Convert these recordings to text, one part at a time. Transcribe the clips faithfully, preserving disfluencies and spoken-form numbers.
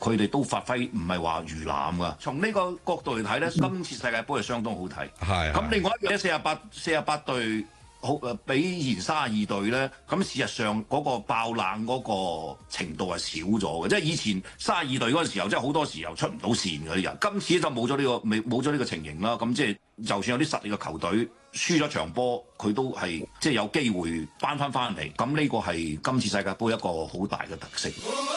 佢哋都發揮唔係話如濫㗎。從呢個角度嚟睇咧，今次世界盃係相當好睇。 係咁另外一樣咧，四十八四十八隊。好誒，比以前三十二隊咧，咁事實上嗰個爆冷嗰個程度係少咗嘅，即係以前三十二隊嗰陣時候，即係好多時候出唔到線嗰啲人，今次就冇咗呢個未冇咗呢個情形啦。咁即係就算有啲實力嘅球隊輸咗場波，佢都係即係有機會扳翻翻嚟。咁呢個係今次世界盃一個好大嘅特色。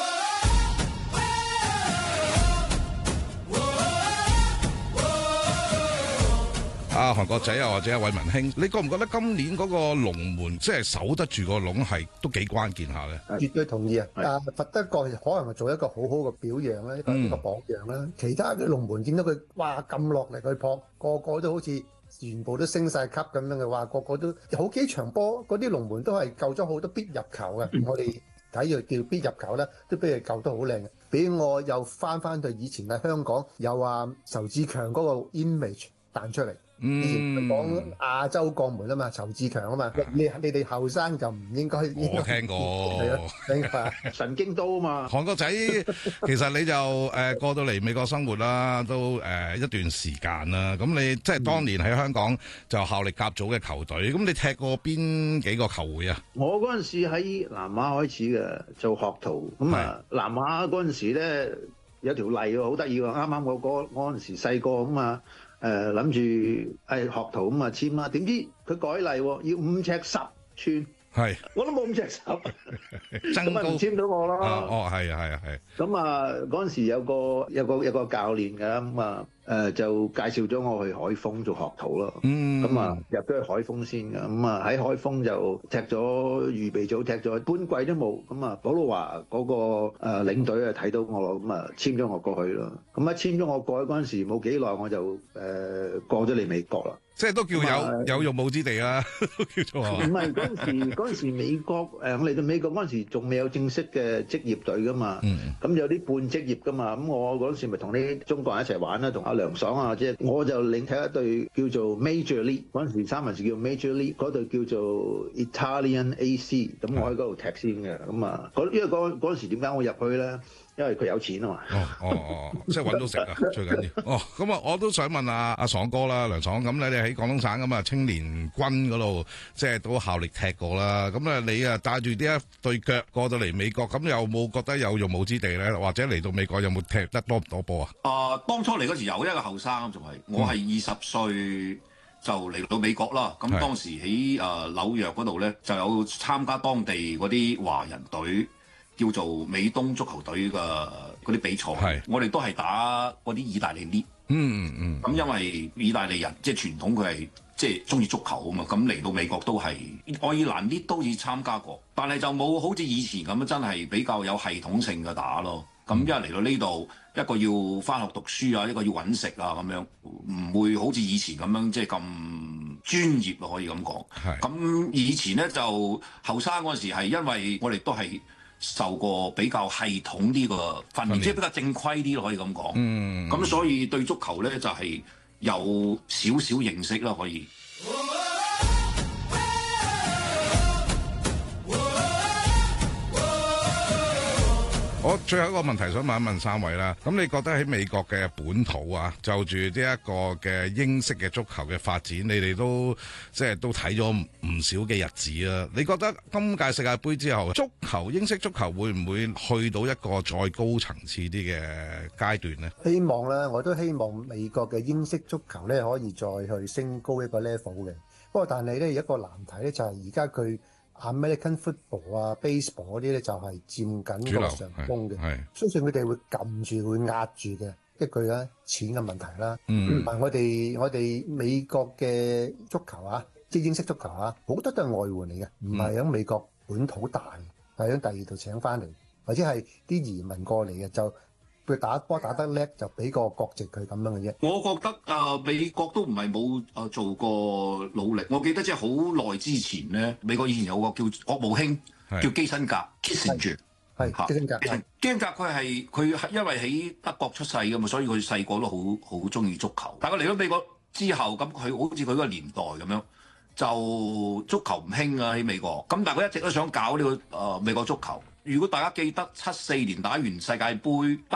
啊，韓國仔啊，或者阿偉文兄，你覺唔覺得今年嗰個龍門即係守得住個籠係都幾關鍵下咧？ 絕對同意啊！啊，佛德國可能係做一個好好嘅表揚啦，一個一個榜樣啦。嗯、其他嘅龍門見到佢哇咁落力去撲，個個都好似全部都升晒級咁樣嘅話，個個都好幾場波，嗰啲龍門都係救咗好多必入球嘅。嗯、我哋睇住叫必入球咧，都俾佢救得好靚嘅。俾我又翻翻去以前喺香港有啊仇志強嗰個 image 彈出嚟。以前講亞洲國門啊嘛，仇志強啊嘛，你你哋後生就唔應該。 我聽過， 係啊，聽過神經刀啊嘛。 韓國仔，其實你就誒、呃、過到嚟美國生活啦，都誒、呃、一段時間啦。咁你即係當年喺香港就效力甲組嘅球隊，咁你踢過邊幾個球會啊？ 我嗰陣時喺南亞開始嘅做學徒，咁啊是南亞嗰陣時咧有條例喎，好得意喎。啱啱我嗰嗰陣時細個咁啊。誒諗住係學徒咁啊簽啦，點知佢改例喎，要五尺十寸，係是我都冇五尺十，咁咪唔簽到我咯。 哦，係啊，係啊，係。咁啊嗰陣時有個有個有個教練㗎，咁啊誒就介紹咗我去海豐做學徒咯。嗯，咁啊入咗去海豐先㗎，咁啊喺海豐就踢咗預備組，踢咗半季都冇。咁啊保羅華嗰個誒領隊啊睇到我咯，咁啊簽咗我過去咯。咁一簽咗我過去嗰陣時冇幾耐，我就誒、呃、過咗嚟美國啦。 即係都叫有有用武之地啦，都叫做唔係嗰陣時嗰陣時美國誒、呃，我嚟到美國嗰陣時仲未有正式嘅職業隊噶嘛，咁、嗯、有啲半職業噶嘛，咁我嗰陣時咪同啲中國人一齊玩啦，同阿梁爽啊，即係我就領睇一隊叫做 Major League，嗰陣時三文治叫 Major League，嗰隊叫做 Italian A C，咁我喺嗰度踢先嘅，咁啊，因為嗰嗰陣時點解我入去咧？因為佢有錢啊嘛。 哦哦哦，即係揾到食啊，最緊要。哦，咁啊，我都想問阿阿爽哥啦，梁爽，咁你哋喺廣東省咁啊，青年軍嗰度即係都效力踢過啦。咁啊，你啊帶住呢一對腳過到嚟美國，咁有冇覺得有用武之地咧？或者嚟到美國有冇踢得多唔多波啊？啊、 呃，當初嚟嗰時有一個後生，仲係我係二十歲就嚟到美國啦。咁、嗯、當時喺誒、呃、紐約嗰度咧，就有參加當地嗰啲華人隊。叫做美東足球隊嘅嗰啲比賽，是我哋都係打嗰啲意大利 league。嗯嗯嗯。咁因為意大利人即係傳統，佢係即係中意足球啊嘛。咁嚟到美國都係愛爾蘭 league 都已參加過，但係就冇好似以前咁樣真係比較有系統性嘅打咯。咁因為嚟到呢度，一個要返學讀書啊，一個要揾食啊，咁樣唔會好似以前咁樣即係咁專業咯，可以咁講。係。咁以前咧就後生嗰陣時係因為我哋都係受過比較系統啲個訓練，即係比較正規啲咯，可以咁講。嗯，咁所以對足球咧就係有少少認識啦，可以。 我最後一個問題想問一問三位啦，咁你覺得喺美國嘅本土啊，就住呢一個嘅英式嘅足球嘅發展，你哋都即係都睇咗唔少嘅日子啦。你覺得今屆世界盃之後，足球英式足球會唔會去到一個再高層次啲嘅階段呢？ 希望啦，我都希望美國嘅英式足球咧可以再去升高一個 level 嘅。不過但係咧有一個難題咧，就係而家佢American football 啊 baseball 嗰啲咧就係佔緊個上風嘅，相信佢哋會撳住會壓住嘅。一句咧錢嘅問題啦，嗯，同埋我哋我哋美國嘅足球啊，即係英式足球啊，好多都係外援嚟嘅，唔係喺美國本土大，係喺第二度請翻嚟，或者係啲移民過嚟嘅就。佢打波打得叻就俾個國籍佢咁樣嘅啫。 我覺得啊、呃，美國都唔係冇啊做過努力。我記得即係好耐之前咧，美國以前有個叫國務卿是叫基辛格 Kissinger， 係基辛格。 基辛格佢係佢係因為喺德國出世嘅嘛，所以佢細個都好好中意足球。但係佢嚟咗美國之後，咁佢好似佢嗰個年代咁樣，就足球唔興啊喺美國。咁但係佢一直都想搞呢、呢個誒、呃、美國足球。如果大家記得七四年打完世界盃。